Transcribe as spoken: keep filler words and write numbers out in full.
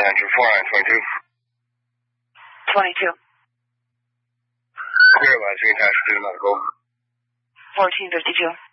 Center, four nine twenty-two. twenty-two. Clear, last you can pass through medical. fourteen fifty-two.